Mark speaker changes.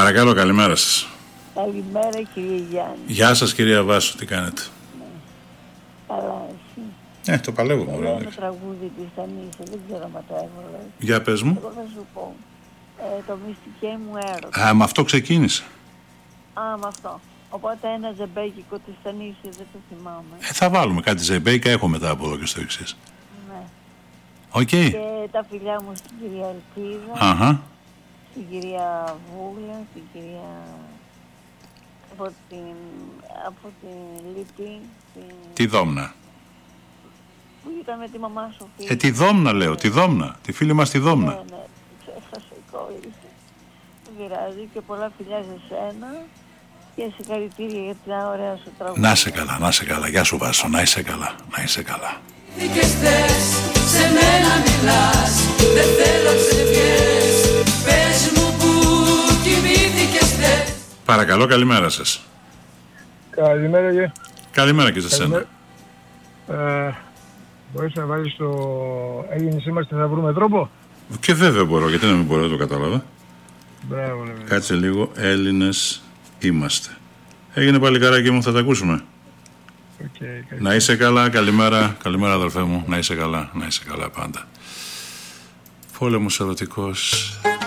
Speaker 1: Παρακαλώ, καλημέρα σας.
Speaker 2: Καλημέρα κύριε Γιάννη.
Speaker 1: Γεια σας κυρία Βάσο, τι κάνετε?
Speaker 2: Ναι. Καλά εσύ?
Speaker 1: Το παλεύω
Speaker 2: Θέλω
Speaker 1: μωρέ.
Speaker 2: ένα τραγούδι της Ανήσια, δεν ξέρω αν το έβαλες.
Speaker 1: Για πες μου.
Speaker 2: Εγώ θα σου πω. Το μυστικέ μου έρωτα.
Speaker 1: Α, με αυτό ξεκίνησε.
Speaker 2: Α, με αυτό. Οπότε ένα ζεμπέκικο της Ανήσια, δεν το θυμάμαι.
Speaker 1: Θα βάλουμε κάτι ζεμπέικα, έχω μετά από εδώ και στο εξής.
Speaker 2: Ναι.
Speaker 1: Οκ.
Speaker 2: Και τα φιλιά μου στην κυρία Ελπίδα,
Speaker 1: Αχα.
Speaker 2: στην κυρία Βούλα, στην κυρία... από την Λύπη,
Speaker 1: Τη Δόμνα.
Speaker 2: που ήταν με τη μαμά Σοφία.
Speaker 1: Τη Δόμνα λέω, τη Δόμνα. Τη φίλη μας τη Δόμνα.
Speaker 2: Ναι, ξέχασα η κόλληση. Δεν πειράζει και πολλά φιλιά σε σένα και συγχαρητήρια για την ωραία σου τραγούδια.
Speaker 1: Να είσαι καλά, να είσαι καλά. Γεια σου Βάσο, να είσαι καλά, να είσαι καλά.
Speaker 3: Σε μένα μιλάς, δεν θέλω ψευδές. Πες μου που κοιμήθηκες χθες.
Speaker 1: Παρακαλώ, καλημέρα σας.
Speaker 4: Καλημέρα και.
Speaker 1: Καλημέρα και σε σένα.
Speaker 4: Μπορείς να βάλεις το «Έγινες είμαστε, θα βρούμε τρόπο».
Speaker 1: Και βέβαια μπορώ, γιατί να μην μπορώ, δεν το κατάλαβα.
Speaker 4: Μπράβο, ναι.
Speaker 1: Κάτσε λίγο, Έλληνες είμαστε. Έγινε παλικάράκι μου, θα τα ακούσουμε.
Speaker 4: Okay,
Speaker 1: να είσαι καλά, καλημέρα, καλημέρα αδελφέ μου, να είσαι καλά πάντα. Πόλεμος ερωτικός.